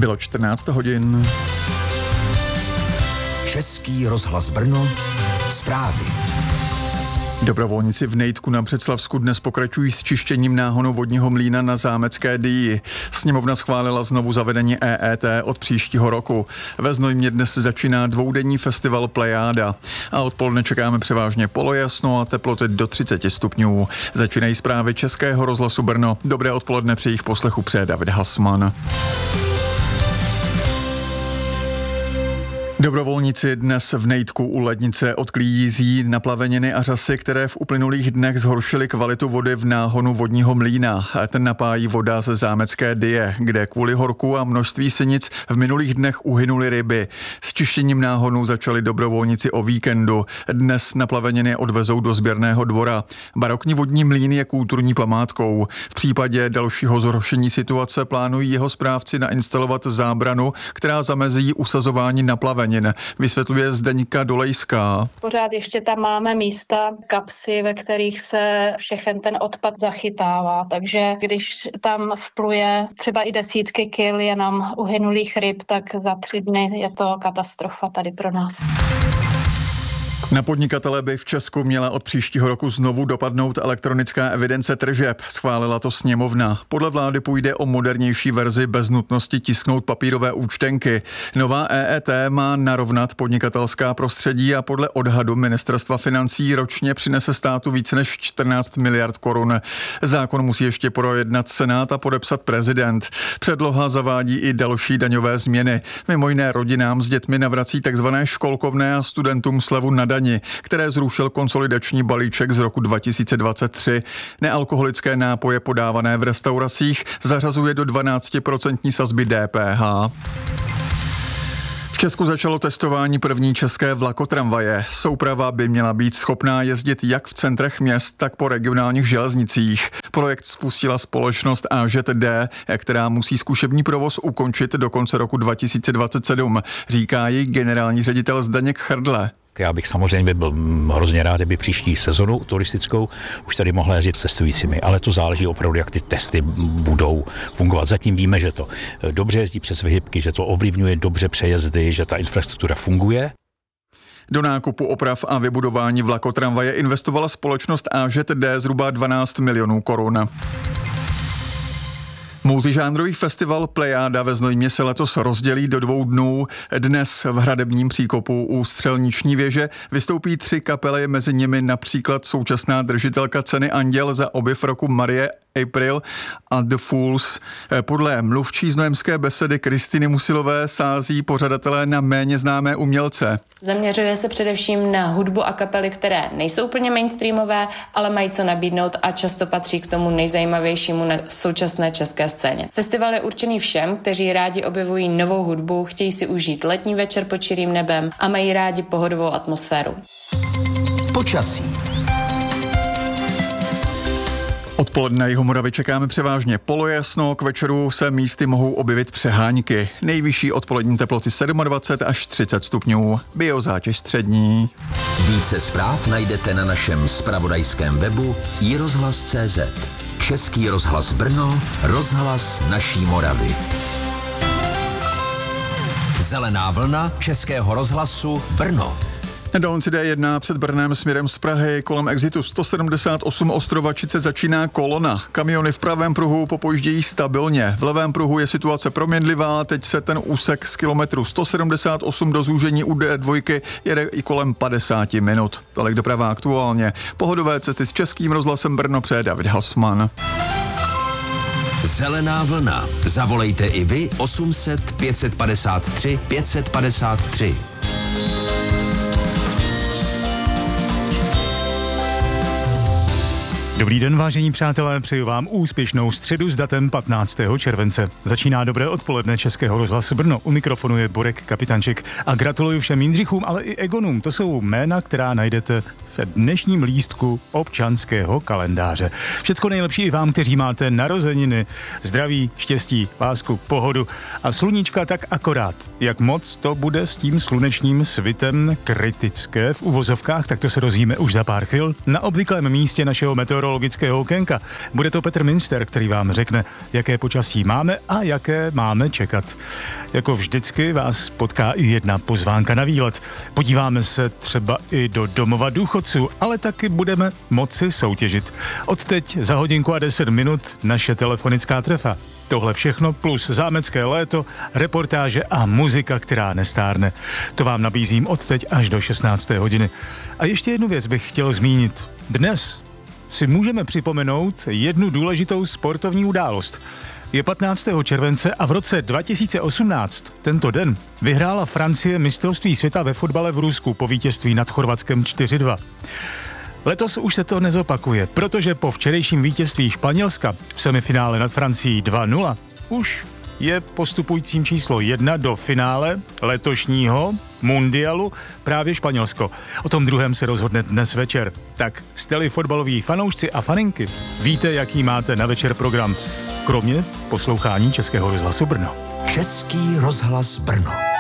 Bylo 14 hodin. Český rozhlas Brno, zprávy. Dobrovolníci v Nejtku na Břeclavsku dnes pokračují s čištěním náhonu vodního mlýna na Zámecké Dyji. Sněmovna schválila znovu zavedení EET od příštího roku. Ve Znojmě dnes začíná dvoudenní festival Plejáda. A odpoledne čekáme převážně polojasno a teploty do 30 stupňů. Začínají zprávy Českého rozhlasu Brno. Dobré odpoledne, při jejich poslechu přeje David Hasman. Dobrovolníci dnes v Nejtku u lednice odklízí naplaveniny a řasy, které v uplynulých dnech zhoršily kvalitu vody v náhonu vodního mlýna. Ten napájí voda ze Zámecké Dyje, kde kvůli horku a množství sinic v minulých dnech uhynuly ryby. S čištěním náhonu začali dobrovolníci o víkendu. Dnes naplaveniny odvezou do sběrného dvora. Barokní vodní mlýn je kulturní památkou. V případě dalšího zhoršení situace plánují jeho správci nainstalovat zábranu, která zamezí usazování naplavenin. Vysvětluje Zdeňka Dolejská. Pořád ještě tam máme místa, kapsy, ve kterých se všechen ten odpad zachytává, takže když tam vpluje třeba i desítky kil jenom uhynulých ryb, tak za 3 dny je to katastrofa tady pro nás. Na podnikatele by v Česku měla od příštího roku znovu dopadnout elektronická evidence tržeb. Schválila to sněmovna. Podle vlády půjde o modernější verzi bez nutnosti tisknout papírové účtenky. Nová EET má narovnat podnikatelská prostředí a podle odhadu Ministerstva financí ročně přinese státu více než 14 miliard korun. Zákon musí ještě projednat Senát a podepsat prezident. Předloha zavádí i další daňové změny. Mimo jiné rodinám s dětmi navrací takzvané školkovné a studentům slevu na daň, které zrušil konsolidační balíček z roku 2023. Nealkoholické nápoje podávané v restauracích zařazuje do 12% sazby DPH. V Česku začalo testování první české vlakotramvaje. Souprava by měla být schopná jezdit jak v centrech měst, tak po regionálních železnicích. Projekt spustila společnost AŽD, která musí zkušební provoz ukončit do konce roku 2027, říká její generální ředitel Zdeněk Chrdle. Já bych samozřejmě byl hrozně rád, kdyby příští sezonu turistickou už tady mohla jezdit s cestujícími, ale to záleží opravdu, jak ty testy budou fungovat. Zatím víme, že to dobře jezdí přes vyhybky, že to ovlivňuje dobře přejezdy, že ta infrastruktura funguje. Do nákupu oprav a vybudování vlakotramvaje investovala společnost AŽD zhruba 12 milionů korun. Multižánrový festival Plejáda ve Znojmě se letos rozdělí do 2 dnů. Dnes v Hradebním příkopu u Střelniční věže vystoupí 3 kapely, mezi nimi například současná držitelka ceny Anděl za objev roku Marie April a The Fools. Podle mluvčí znojemské besedy Kristiny Musilové sází pořadatelé na méně známé umělce. Zaměřuje se především na hudbu a kapely, které nejsou úplně mainstreamové, ale mají co nabídnout a často patří k tomu nejzajímavějšímu na současné české scéně. Festival je určený všem, kteří rádi objevují novou hudbu, chtějí si užít letní večer pod čirým nebem a mají rádi pohodovou atmosféru. Počasí. Odpoledne Jihomoravy čekáme převážně polojasno, k večeru se místy mohou objevit přehánky. Nejvyšší odpolední teploty 27 až 30 stupňů, biozátěž střední. Více zpráv najdete na našem zpravodajském webu iRozhlas.cz. Český rozhlas Brno, rozhlas naší Moravy. Zelená vlna Českého rozhlasu Brno. Na dálnici D1 před Brnem směrem z Prahy kolem exitu 178 Ostrovačice začíná kolona. Kamiony v pravém pruhu popojíždějí stabilně. V levém pruhu je situace proměnlivá, teď se ten úsek z kilometru 178 do zúžení u D2 jede i kolem 50 minut. Tolik doprava aktuálně. Pohodové cesty s Českým rozhlasem Brno přeje David Hasman. Zelená vlna. Zavolejte i vy 800 553 553. Dobrý den, vážení přátelé, přeju vám úspěšnou středu s datem 15. července. Začíná dobré odpoledne Českého rozhlasu Brno. U mikrofonu je Borek Kapitanček a gratuluju všem Jindřichům, ale i Egonům. To jsou jména, která najdete v dnešním lístku občanského kalendáře. Všecko nejlepší i vám, kteří máte narozeniny. Zdraví, štěstí, lásku, pohodu a sluníčka tak akorát. Jak moc to bude s tím slunečním svitem kritické v uvozovkách, tak to se dozvíme už za pár chvil na obvyklém místě našeho meteorologa meteorologického okénka. Bude to Petr Minster, který vám řekne, jaké počasí máme a jaké máme čekat. Jako vždycky vás potká i jedna pozvánka na výlet. Podíváme se třeba i do domova důchodců, ale taky budeme moci soutěžit. Odteď za hodinku a 10 minut naše telefonická trefa. Tohle všechno plus zámecké léto, reportáže a muzika, která nestárne. To vám nabízím odteď až do 16. hodiny. A ještě jednu věc bych chtěl zmínit. Dnes si můžeme připomenout jednu důležitou sportovní událost. Je 15. července a v roce 2018, tento den, vyhrála Francie mistrovství světa ve fotbale v Rusku po vítězství nad Chorvatskem 4-2. Letos už se to nezopakuje, protože po včerejším vítězství Španělska v semifinále nad Francií 2-0 už je postupujícím číslo 1 do finále letošního mundialu právě Španělsko. O tom druhém se rozhodne dnes večer. Tak jste-li fotbaloví fanoušci a faninky, víte, jaký máte na večer program, kromě poslouchání Českého rozhlasu Brno. Český rozhlas Brno.